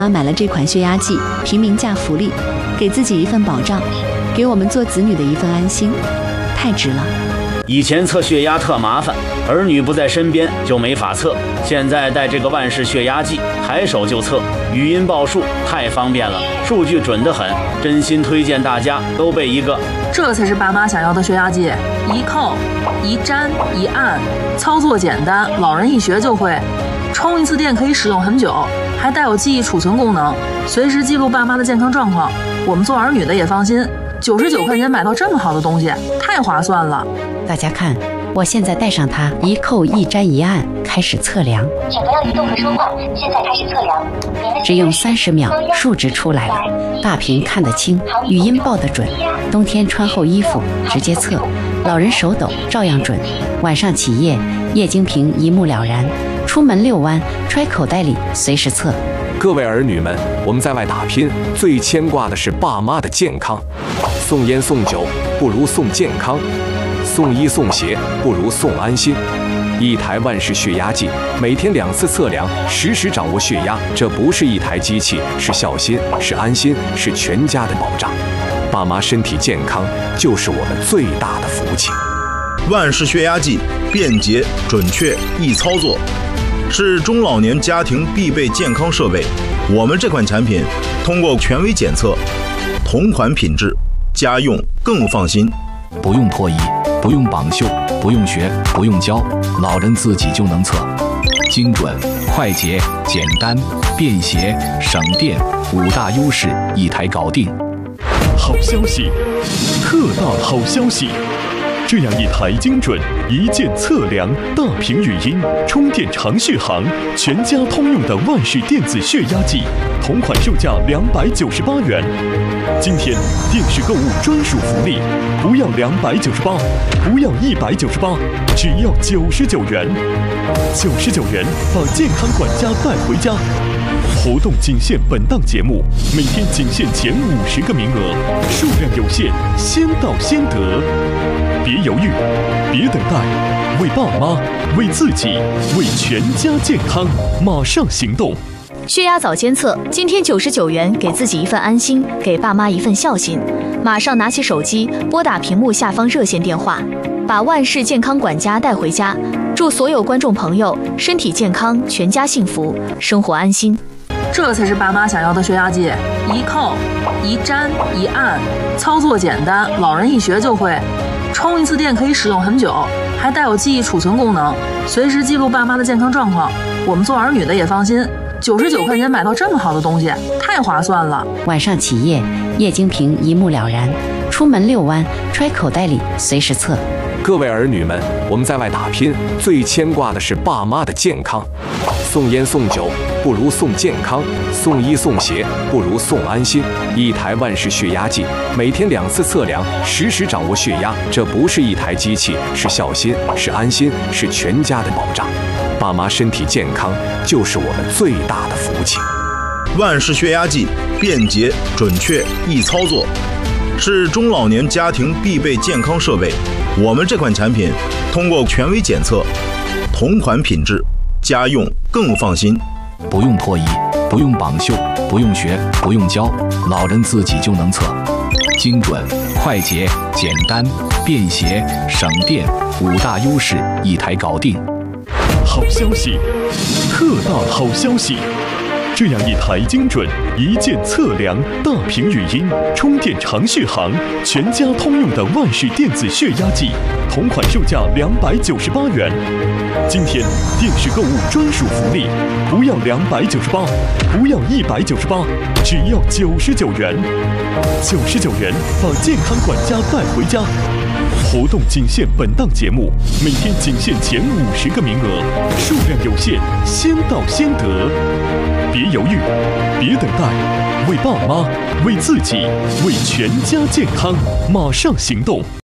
买了这款血压计，平民价福利，给自己一份保障，给我们做子女的一份安心，太值了。 以前测血压特麻烦，儿女不在身边就没法测，现在带这个万氏血压计，抬手就测，语音报数，太方便了，数据准得很，真心推荐大家都备一个。 这才是爸妈想要的血压计，一扣一粘一按，操作简单，老人一学就会，充一次电可以使用很久，还带有记忆储存功能，随时记录爸妈的健康状况，我们做儿女的也放心。99块钱买到这么好的东西，太划算了。 大家看，我现在带上它，一扣一粘一按，开始测量。 请不要移动和说话，现在开始测量。 只用30秒，数值出来了，大屏看得清，语音报得准。冬天穿厚衣服直接测，老人手抖照样准。晚上起夜，液晶屏一目了然。出门遛弯，揣口袋里随时测。 各位儿女们，我们在外打拼，最牵挂的是爸妈的健康。送烟送酒不如送健康，送衣送鞋不如送安心。一台万氏血压计，每天2次测量，实时掌握血压。这不是一台机器，是孝心，是安心，是全家的保障。爸妈身体健康就是我们最大的福气。 万氏血压计便捷、准确、易操作，是中老年家庭必备健康设备。我们这款产品通过权威检测，同款品质，家用更放心。 不用脱衣，不用绑袖，不用学，不用教，老人自己就能测，精准、快捷、简单、便携、省电，5大优势一台搞定。 好消息，特大好消息！这样一台精准、一键测量、大屏语音、充电长续航、全家通用的万氏电子血压计，同款售价298元。今天电视购物专属福利，不要298，不要198，只要99元。99元把健康管家带回家。活动仅限本档节目，每天仅限前50个名额，数量有限，先到先得。别犹豫，别等待，为爸妈，为自己，为全家健康，马上行动！ 血压早监测，今天99元，给自己一份安心，给爸妈一份孝心。马上拿起手机，拨打屏幕下方热线电话，把万氏健康管家带回家。祝所有观众朋友身体健康，全家幸福，生活安心。 这才是爸妈想要的血压计，一扣一粘一按，操作简单，老人一学就会，充一次电可以使用很久，还带有记忆储存功能，随时记录爸妈的健康状况，我们做儿女的也放心。99块钱买到这么好的东西，太划算了。 晚上起夜，液晶屏一目了然。出门遛弯，揣口袋里随时测。 各位儿女们，我们在外打拼，最牵挂的是爸妈的健康。送烟送酒不如送健康，送衣送鞋不如送安心。一台万氏血压计，每天2次测量，实时掌握血压。这不是一台机器，是孝心，是安心，是全家的保障。爸妈身体健康就是我们最大的福气。 万氏血压计便捷、准确、易操作，是中老年家庭必备健康设备。我们这款产品通过权威检测，同款品质，家用更放心。 不用脱衣，不用绑袖，不用学，不用教，老人自己就能测，精准、快捷、简单、便携、省电，5大优势一台搞定。 好消息，特大好消息！这样一台精准、一键测量、大屏语音、充电长续航、全家通用的万氏电子血压计，同款售价298元。今天电视购物专属福利，不要298，不要198，只要99元。99元把健康管家带回家。活动仅限本档节目，每天仅限前50个名额，数量有限，先到先得。别犹豫，别等待，为爸妈，为自己，为全家健康，马上行动！